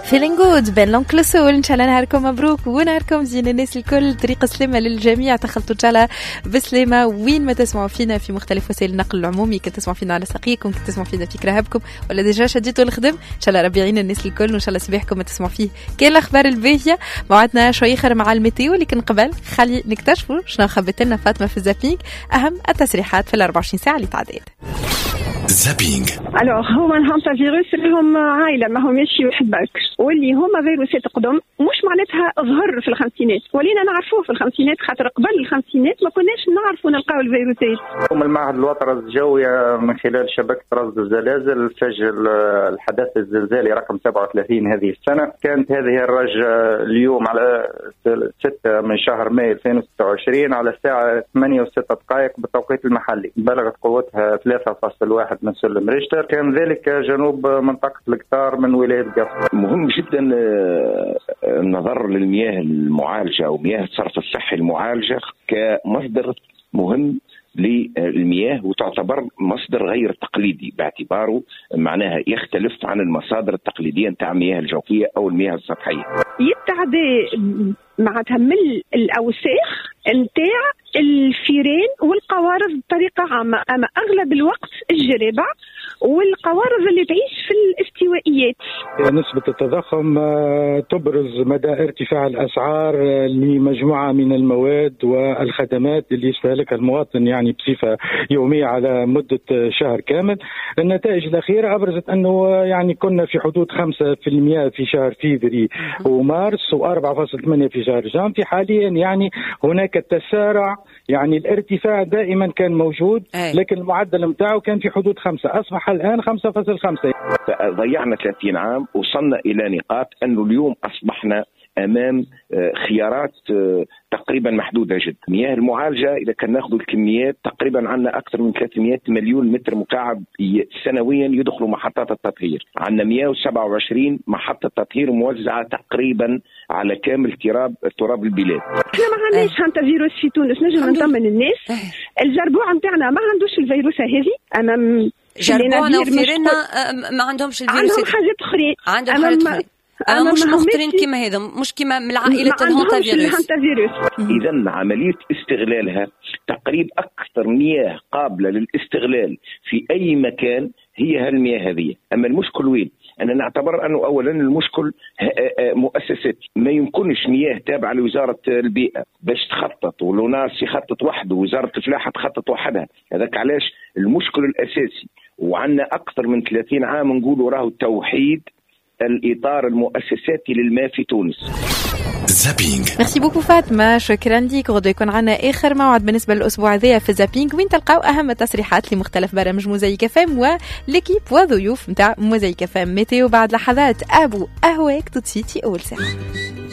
Feeling good بين لونكل سول. إن شاء الله نهاركم مبروك ونهاركم زين الناس الكل. طريق سلامة للجميع، تخلطوا إن شاء الله بسلامة وين ما تسمعوا فينا في مختلف وسائل النقل العمومي. كنت تسمعوا فينا على ساقيكم، كنت تسمعوا فينا في كرهبكم، ولا ديجا شديتوا الخدم. إن شاء الله ربي يعين الناس الكل، وإن شاء الله صباحكم ما تسمعوا فيه كاين الأخبار الباهية. موعدنا شوي خير مع الميتيو، لكن قبل خلي نكتشفوا شنو خبت لنا فاطمة في الزابينج، أهم التسريحات في 24 ساعة اللي تعديت. زابينج. الوغ هما الهانتا فيروس لهم عائله، ما هماش واحد برك، واللي هما فيروسات قدم مش معناتها ظهر في الخمسينات، ولينا نعرفوه في الخمسينات، خاطر قبل الخمسينات ما كناش نعرفوا نلقاو الفيروسات. المعهد الوطني الجوي من خلال شبكه رصد الزلازل سجل الحدث الزلزالي رقم 37 هذه السنه. كانت هذه الرجه اليوم على 6 من شهر مايو 2026 على الساعه 8:06 بالتوقيت المحلي، بلغت قوتها 3.1 من سلم ريشتر، كان ذلك جنوب منطقة القطار من ولاية قفص. مهم جدا النظر للمياه المعالجة أو مياه الصرف الصحي المعالجة كمصدر مهم للمياه، وتعتبر مصدر غير تقليدي باعتباره معناها يختلف عن المصادر التقليدية نتاع المياه الجوفية أو المياه السطحية. يبتعد معناتها من الأوساخ نتاع الفيران والقوارض بطريقة عامة، أما أغلب الوقت الجرابة والقوارض اللي تعيش في الاستوائيات. نسبة التضخم تبرز مدى ارتفاع الأسعار لمجموعة من المواد والخدمات اللي يستهلكها المواطن يعني بصفة يومية على مدة شهر كامل. النتائج الأخيرة أبرزت أنه يعني كنا في حدود 5% في شهر فيفري ومارس، و4.8 في شهر جانفي. حاليا يعني هناك تسارع، يعني الارتفاع دائما كان موجود، لكن المعدل متاعه كان في حدود 5، أصبح الآن 5.5. ضيعنا 30 عام، وصلنا إلى نقاط أنه اليوم أصبحنا أمام خيارات تقريبا محدودة جدا. مياه المعالجة إذا كان ناخذ الكميات تقريبا عندنا أكثر من 300 مليون متر مكعب سنويا يدخلوا محطات التطهير. عندنا 127 محطة تطهير موزعة تقريبا على كامل تراب البلاد. احنا ما عندناش هانتا فيروس في تونس، نجم نطمن الناس. الجربوع نتاعنا ما عندوش الفيروس هذه، أمام جربوعنا وفيرنا ما عندهمش الفيروس، عندهم حاجات أخرى، عندهم حاجات أخرى. مش مختارين كما هذا، مش كما من عائلة الهانتا فيروس. إذن عملية استغلالها تقريب أكثر مياه قابلة للاستغلال في أي مكان هي هالمياه هذه. أما المشكل وين؟ أنا نعتبر أنه أولا المشكل مؤسسات، ما يمكنش مياه تابعة لوزارة البيئة باش تخطط، ولو ناس يخطط وحده ووزارة الفلاحة تخطط وحدها. هذاك علاش المشكل الأساسي، وعندنا أكثر من 30 عام نقولوا راهو توحيد الإطار المؤسساتي للماء في تونس. زابينج. ميرسي بوكو فاطمة، شكرا ليك. غدو يكون عنا آخر موعد بالنسبة للأسبوع هذا في زابينج، وين تلقاو أهم التصريحات لمختلف برامج موزايك فام وليكيب وضيوف متاع موزايك فام. ميتيو بعد لحظات. أبو أهواك تتسيتي أول ساعة.